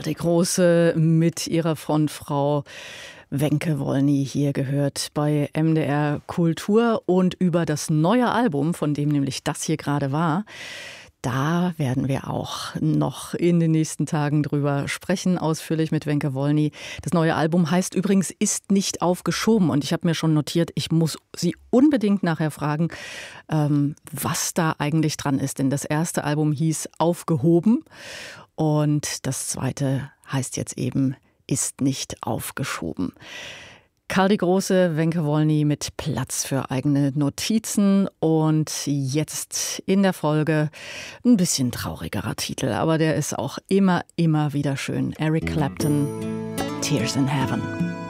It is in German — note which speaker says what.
Speaker 1: Karl Große mit ihrer Frontfrau Wenke Wolny hier gehört bei MDR Kultur. Und über das neue Album, von dem nämlich das hier gerade war, da werden wir auch noch in den nächsten Tagen drüber sprechen, ausführlich mit Wenke Wolny. Das neue Album heißt übrigens Ist nicht aufgeschoben. Und ich habe mir schon notiert, ich muss Sie unbedingt nachher fragen, was da eigentlich dran ist. Denn das erste Album hieß Aufgehoben und das zweite heißt jetzt eben Ist nicht aufgeschoben. Karl die Große, Wenke Wolny mit Platz für eigene Notizen. Und jetzt in der Folge ein bisschen traurigerer Titel, aber der ist auch immer wieder schön. Eric Clapton, Tears in Heaven.